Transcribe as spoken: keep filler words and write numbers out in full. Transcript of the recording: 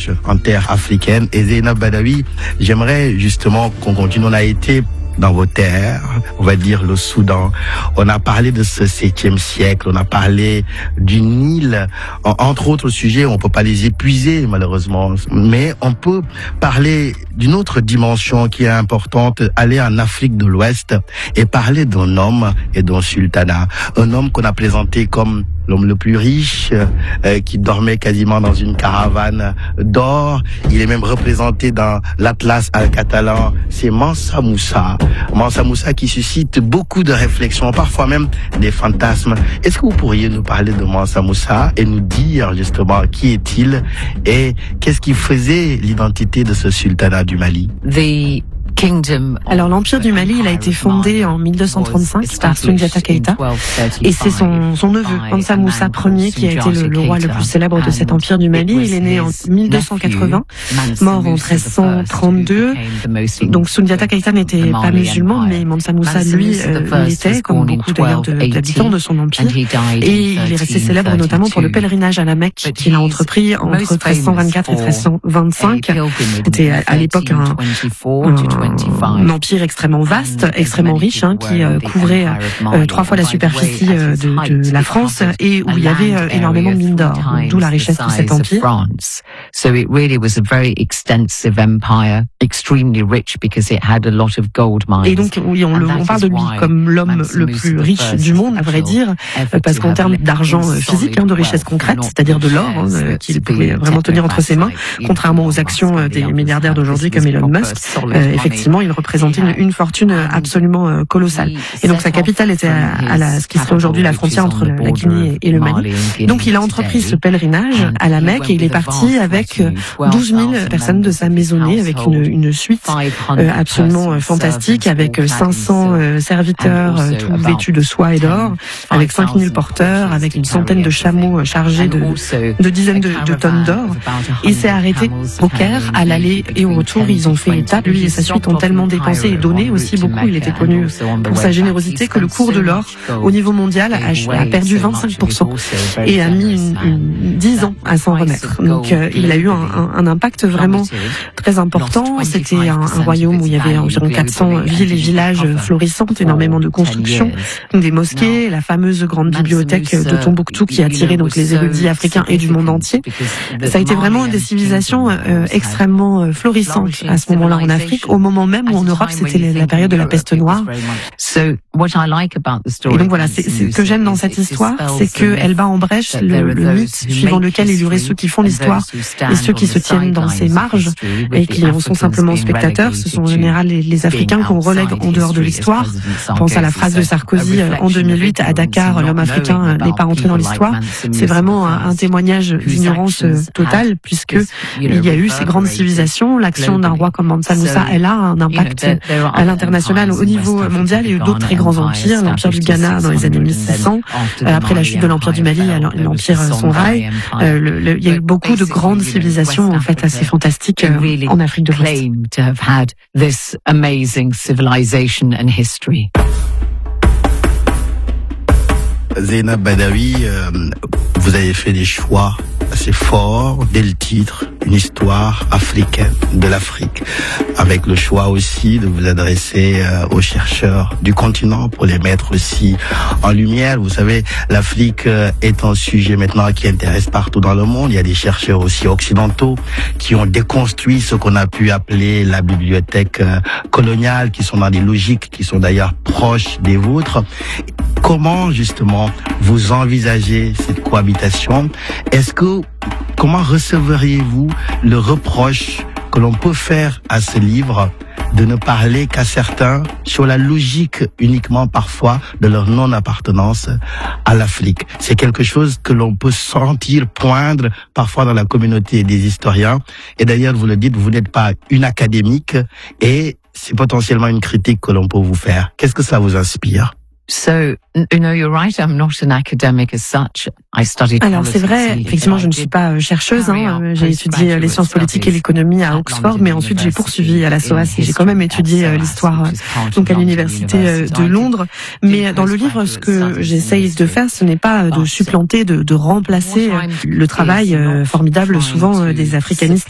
voyage en terre africaine. Et Zeynab Badawi, j'aimerais justement qu'on continue. On a été dans vos terres, on va dire le Soudan. On a parlé de ce septième siècle, on a parlé du Nil, entre autres sujets, on peut pas les épuiser malheureusement, mais on peut parler d'une autre dimension qui est importante, aller en Afrique de l'Ouest et parler d'un homme et d'un sultanat. Un homme qu'on a présenté comme l'homme le plus riche, euh, qui dormait quasiment dans une caravane d'or. Il est même représenté dans l'Atlas al-Catalan. C'est Mansa Moussa. Mansa Moussa qui suscite beaucoup de réflexions, parfois même des fantasmes. Est-ce que vous pourriez nous parler de Mansa Moussa et nous dire justement qui est-il et qu'est-ce qui faisait l'identité de ce sultanat du Mali? The Alors l'Empire du Mali, il a été fondé en mille deux cent trente-cinq par Soundiata Keïta et c'est son, son neveu, Mansa Moussa Ier, qui a été le, le roi le plus célèbre de cet Empire du Mali. Il est né en mille deux cent quatre-vingts, mort en treize cent trente-deux. Donc Soundiata Keïta n'était pas musulman, mais Mansa Moussa, lui, euh, l'était, comme beaucoup d'ailleurs d'habitants de son empire. Et il est resté célèbre notamment pour le pèlerinage à la Mecque qu'il a entrepris entre treize cent vingt-quatre et treize cent vingt-cinq. C'était à, à l'époque un, un un empire extrêmement vaste, extrêmement riche, hein, qui euh, couvrait euh, trois fois la superficie euh, de, de la France et où il y avait euh, énormément de mines d'or, d'où la richesse de cet empire. So it really was a very extensive empire, extremely rich because it had a lot of gold mines. Et donc oui, on, le, on parle de lui comme l'homme le plus riche du monde, à vrai dire, parce qu'en termes d'argent physique, hein, de richesse concrète, c'est-à-dire de l'or, hein, qu'il pouvait vraiment tenir entre ses mains, contrairement aux actions des milliardaires d'aujourd'hui comme Elon Musk, euh, effectivement, il représentait une, une fortune absolument euh, colossale. Et donc sa capitale était à, à la, ce qui serait aujourd'hui la frontière entre la, la Guinée et le Mali. Donc il a entrepris ce pèlerinage à la Mecque et il est parti avec douze mille personnes de sa maisonnée, avec une, une suite euh, absolument fantastique, avec cinq cents euh, serviteurs euh, tout vêtus de soie et d'or, avec cinq mille porteurs, avec une centaine de chameaux chargés de, de dizaines de, de tonnes d'or. Il s'est arrêté au Caire, à l'aller et au retour. Ils ont fait étape, lui et sa suite ont tellement dépensé et donné aussi beaucoup. Il était connu pour sa générosité que le cours de l'or au niveau mondial a, a perdu vingt-cinq pour cent et a mis une, une, dix ans à s'en remettre. Donc euh, il a eu un, un, un impact vraiment très important. C'était un, un royaume où il y avait environ quatre cents villes et villages florissants, énormément de constructions, des mosquées, la fameuse grande bibliothèque de Tombouctou qui attirait donc les érudits africains et du monde entier. Ça a été vraiment des civilisations euh, extrêmement florissantes à ce moment-là en Afrique, au moment même où en Europe c'était la période de la peste noire. Et donc voilà, c'est, c'est ce que j'aime dans cette histoire, c'est qu'elle bat en brèche le, le mythe suivant lequel il y aurait ceux qui font l'histoire et ceux qui se tiennent dans ses marges et qui en sont simplement spectateurs. Ce sont en général les, les Africains qu'on relègue en dehors de l'histoire. Je pense à la phrase de Sarkozy en deux mille huit à Dakar, l'homme africain n'est pas rentré dans l'histoire. C'est vraiment un, un témoignage d'ignorance totale puisque il y a eu ces grandes civilisations. L'action d'un roi comme Mansa Moussa, elle a un impact à l'international, au niveau mondial. Il y a eu d'autres très grands empires, l'empire du Ghana dans les années mille six cents, euh, après la chute de l'empire du Mali, l'empire Songhai. Euh, le, le, il y a eu beaucoup de grandes civilisations en fait assez fantastiques euh, en Afrique de l'Ouest. Zeynab Badawi, euh, vous avez fait des choix assez forts dès le titre, une histoire africaine de l'Afrique, avec le choix aussi de vous adresser euh, aux chercheurs du continent pour les mettre aussi en lumière. Vous savez, l'Afrique euh, est un sujet maintenant qui intéresse partout dans le monde. Il y a des chercheurs aussi occidentaux qui ont déconstruit ce qu'on a pu appeler la bibliothèque euh, coloniale, qui sont dans des logiques qui sont d'ailleurs proches des vôtres. Comment justement vous envisagez cette cohabitation? Est-ce que, comment receveriez-vous le reproche que l'on peut faire à ce livre de ne parler qu'à certains sur la logique uniquement parfois de leur non-appartenance à l'Afrique? C'est quelque chose que l'on peut sentir poindre parfois dans la communauté des historiens. Et d'ailleurs, vous le dites, vous n'êtes pas une académique et c'est potentiellement une critique que l'on peut vous faire. Qu'est-ce que ça vous inspire? So, you know, you're right, I'm not an academic as such. I studied Alors c'est vrai, effectivement je ne suis pas chercheuse, hein. J'ai étudié les sciences politiques et l'économie à Oxford, mais ensuite j'ai poursuivi à la S O A S et j'ai quand même étudié l'histoire donc à l'université de Londres. Mais dans le livre, ce que j'essaye de faire, ce n'est pas de supplanter, de, de remplacer le travail formidable souvent des africanistes